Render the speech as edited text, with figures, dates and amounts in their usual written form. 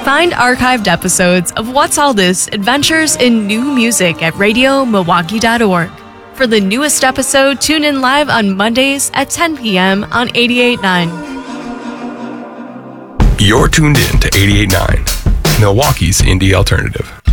Find archived episodes of What's All This Adventures in New Music at radiomilwaukee.org. For the newest episode, tune in live on Mondays at 10 p.m. on 88.9. You're tuned in to 88.9, Milwaukee's Indie Alternative.